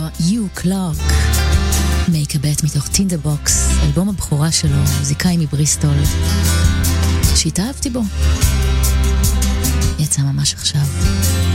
יו קלארק, Make a Bet מתוך טינדרבוקס, אלבום הבכורה שלו, מוזיקאי מבריסטול, שהתאהבתי בו. יצא ממש עכשיו.